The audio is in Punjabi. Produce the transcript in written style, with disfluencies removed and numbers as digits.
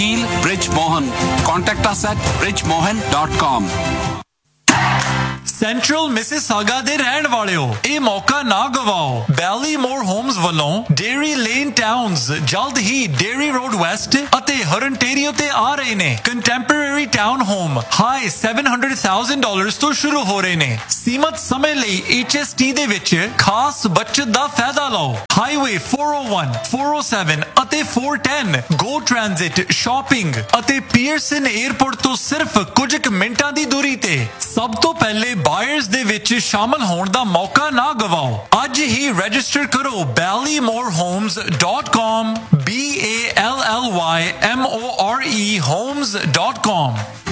Bridge Mohan. Contact us at bridgemohan.com. Central Mississauga ਦੇ ਰਹਿਣ ਵਾਲਿਓ, ਇਹ ਮੌਕਾ ਨਾ ਗਵਾਓ। ਬੈਲੀਮੋਰ ਹੋਮਸ ਵੱਲੋਂ ਡੇਰੀ ਲੇਨ ਟਾਊਨਸ ਜਲਦ ਹੀ ਡੇਰੀ ਰੋਡ ਵੈਸਟ ਅਤੇ ਹਰਨਟੇਰੀਓ ਤੇ ਆ ਰਹੇ ਨੇ। ਕੰਟੈਂਪਰੇਰੀ ਟਾਊਨ ਹੋਮ ਹਾਈ $700,000 ਤੋਂ ਸ਼ੁਰੂ ਹੋ ਰਹੇ ਨੇ। ਸੀਮਤ ਸਮੇਂ ਲਈ HST ਦੇ ਵਿੱਚ ਖਾਸ ਬਚਤ ਦਾ ਫਾਇਦਾ ਲਓ। ਹਾਈਵੇ 401, 407 ਅਤੇ 410 ਗੋ ਟ੍ਰਾਂਜ਼ਿਟ, ਸ਼ਾਪਿੰਗ ਅਤੇ ਪੀਅਰਸਨ 에ਅਰਪੋਰਟ ਤੋਂ ਸਿਰਫ ਕੁਝ ਕੁ ਮਿੰਟਾਂ ਦੀ ਦੂਰੀ ਤੇ। ਸਭ ਤੋਂ ਪਹਿਲੇ ਬਾਇਰਸ ਦੇ ਵਿੱਚ ਸ਼ਾਮਲ ਹੋਣ ਦਾ ਮੌਕਾ ਨਾ ਗਵਾਓ। ਅੱਜ ਹੀ ਰਜਿਸਟਰ ਕਰੋ ballymorhomes.com, BALLYMORE homes.com।